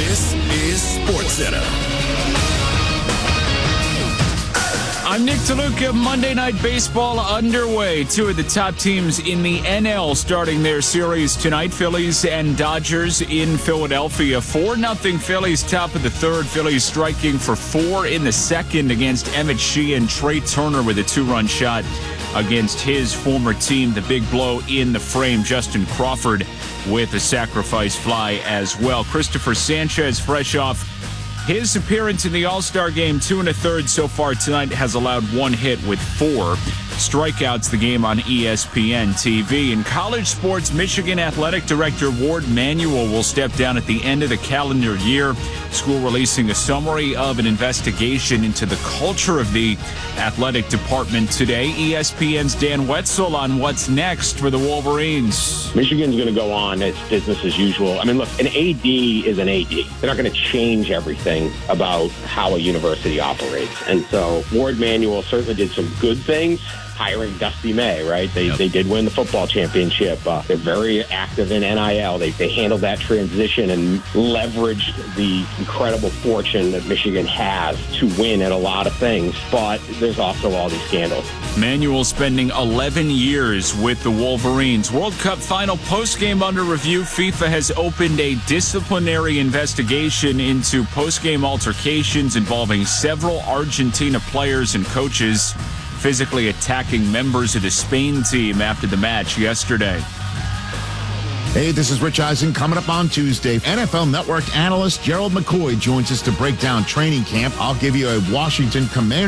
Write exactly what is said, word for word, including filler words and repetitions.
This is SportsCenter. I'm Nick DeLuca. Monday Night Baseball underway. Two of the top teams in the N L starting their series tonight. Phillies and Dodgers in Philadelphia. four nothing Phillies, top of the third. Phillies striking for four in the second against Emmett Shea and Trey Turner with a two-run shot against his former team. The big blow in the frame. Justin Crawford with a sacrifice fly as well. Christopher Sanchez, fresh off his appearance in the All-Star game, two and a third so far tonight, has allowed one hit with four strikeouts. The game on E S P N T V. In college sports, Michigan Athletic Director Ward Manuel will step down at the end of the calendar year. School releasing a summary of an investigation into the culture of the athletic department today. E S P N's Dan Wetzel on what's next for the Wolverines. Michigan's going to go on as business as usual. I mean, look, an A D is an A D. They're not going to change everything about how a university operates. And so Ward Manuel certainly did some good things, hiring Dusty May, right? They yep. they did win the football championship. Uh, they're very active in N I L. They they handled that transition and leveraged the incredible fortune that Michigan has to win at a lot of things. But there's also all these scandals. Manuel spending eleven years with the Wolverines. World Cup final postgame under review. FIFA has opened a disciplinary investigation into postgame altercations involving several Argentina players and coaches physically attacking members of the Spain team after the match yesterday. Hey, this is Rich Eisen. Coming up on Tuesday, N F L Network analyst Gerald McCoy joins us to break down training camp. I'll give you a Washington Commanders